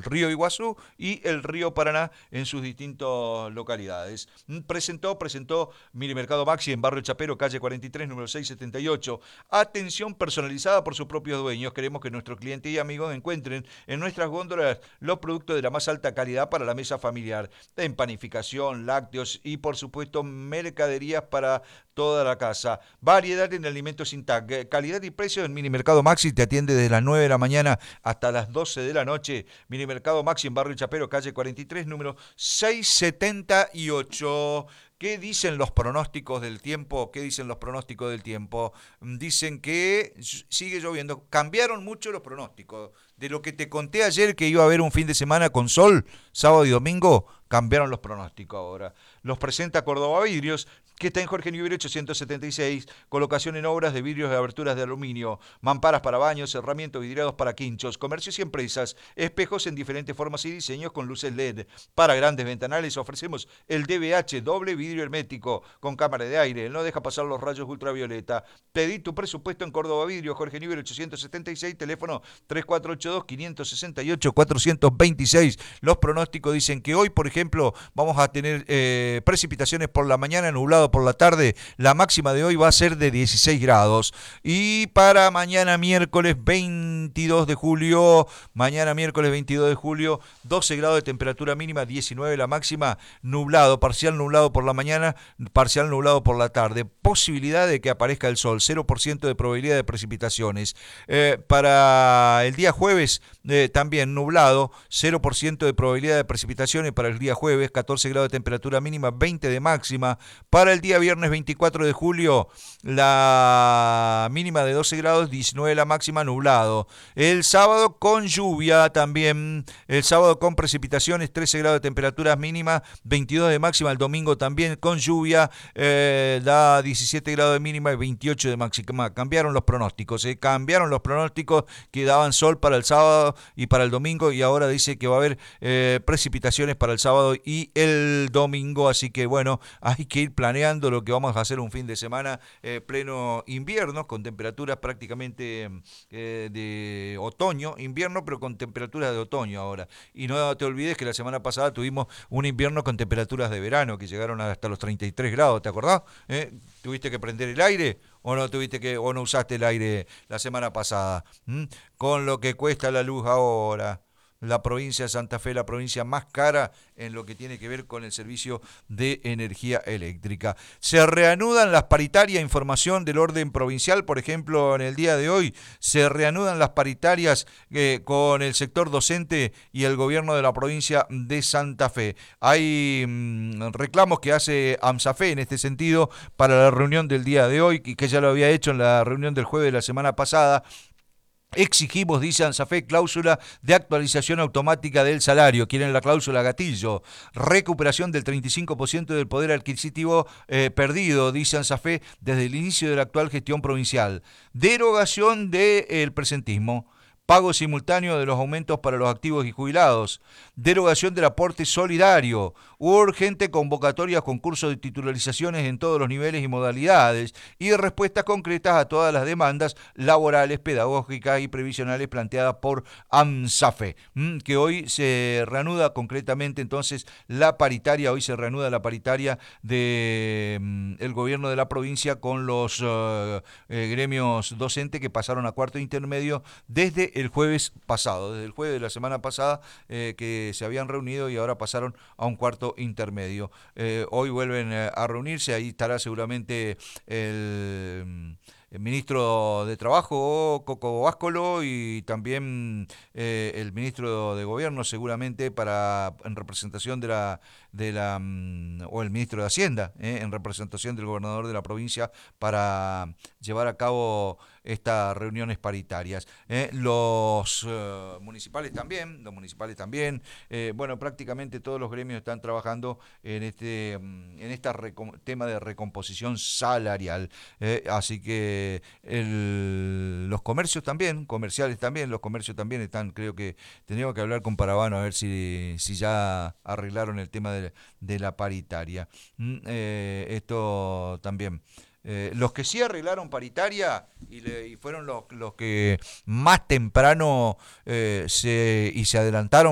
el río Iguazú y el río Paraná en sus distintas localidades. Presentó Minimercado Maxi en Barrio Chapero, calle 43, número 678. Atención personalizada por sus propios dueños. Queremos que nuestros clientes y amigos encuentren en nuestras góndolas los productos de la más alta calidad para la mesa familiar. En panificación, lácteos y por supuesto mercaderías para toda la casa. Variedad en alimentos sin tag. Calidad y precio en Minimercado Maxi te atiende desde las 9 de la mañana hasta las 12 de la noche. Minimercado Maxi en Barrio Chapero, calle 43, número 678. ¿Qué dicen los pronósticos del tiempo? ¿Qué dicen los pronósticos del tiempo? Dicen que sigue lloviendo. Cambiaron mucho los pronósticos. De lo que te conté ayer que iba a haber un fin de semana con sol, sábado y domingo, cambiaron los pronósticos ahora. Los presenta Córdoba Vidrios, que está en Jorge Newbery 876, colocación en obras de vidrios de aberturas de aluminio, mamparas para baños, herramientas vidriados para quinchos, comercios y empresas, espejos en diferentes formas y diseños con luces LED. Para grandes ventanales ofrecemos el DBH, doble vidrio hermético, con cámara de aire, no deja pasar los rayos ultravioleta. Pedí tu presupuesto en Córdoba Vidrio, Jorge Newbery 876, teléfono 3482-568-426. Los pronósticos dicen que hoy, por ejemplo, vamos a tener precipitaciones por la mañana, nublado por la tarde. La máxima de hoy va a ser de 16 grados. Y para mañana miércoles 22 de julio, 12 grados de temperatura mínima, 19 la máxima, nublado, parcial nublado por la mañana, parcial nublado por la tarde. Posibilidad de que aparezca el sol, 0% de probabilidad de precipitaciones. Para el día jueves, también nublado, 0% de probabilidad de precipitaciones para el día jueves, 14 grados de temperatura mínima, 20 de máxima. Para el día viernes 24 de julio, la mínima de 12 grados, 19 la máxima, nublado. El sábado con lluvia también, el sábado con precipitaciones, 13 grados de temperatura mínima, 22 de máxima. El domingo también con lluvia, da 17 grados de mínima y 28 de máxima. Cambiaron los pronósticos, que daban sol para el sábado y para el domingo, y ahora dice que va a haber precipitaciones para el sábado y el domingo, así que bueno, hay que ir planeando lo que vamos a hacer un fin de semana pleno invierno, con temperaturas prácticamente de otoño, invierno, pero con temperaturas de otoño ahora. Y no te olvides que la semana pasada tuvimos un invierno con temperaturas de verano que llegaron hasta los 33 grados, ¿te acordás? ¿Tuviste que prender el aire? ¿O no usaste el aire la semana pasada? Con lo que cuesta la luz ahora. La provincia de Santa Fe, la provincia más cara en lo que tiene que ver con el servicio de energía eléctrica. Se reanudan las paritarias, información del orden provincial, por ejemplo, en el día de hoy, se reanudan las paritarias con el sector docente y el gobierno de la provincia de Santa Fe. Hay reclamos que hace AMSAFE en este sentido para la reunión del día de hoy, que ya lo había hecho en la reunión del jueves de la semana pasada. Exigimos, dice ANSAFE, cláusula de actualización automática del salario. Quieren la cláusula gatillo. Recuperación del 35% del poder adquisitivo perdido, dice ANSAFE, desde el inicio de la actual gestión provincial. Derogación del presentismo. Pago simultáneo de los aumentos para los activos y jubilados. Derogación del aporte solidario. Urgente convocatoria a concursos de titularizaciones en todos los niveles y modalidades. Y respuestas concretas a todas las demandas laborales, pedagógicas y previsionales planteadas por AMSAFE. Que hoy se reanuda concretamente entonces la paritaria. Hoy se reanuda la paritaria del gobierno de la provincia con los gremios docentes que pasaron a cuarto intermedio desde el jueves pasado, desde el jueves de la semana pasada, que se habían reunido y ahora pasaron a un cuarto intermedio. Hoy vuelven a reunirse, ahí estará seguramente el ministro de Trabajo, Coco Báscolo, y también el ministro de Gobierno, seguramente en representación o el ministro de Hacienda, en representación del gobernador de la provincia, para llevar a cabo estas reuniones paritarias. Los municipales también, bueno, prácticamente todos los gremios están trabajando en este tema de recomposición salarial, así que los comercios también, los comercios también están, creo que tendríamos que hablar con Parabano a ver si ya arreglaron el tema de la paritaria. Esto también. Los que sí arreglaron paritaria y fueron los que más temprano se adelantaron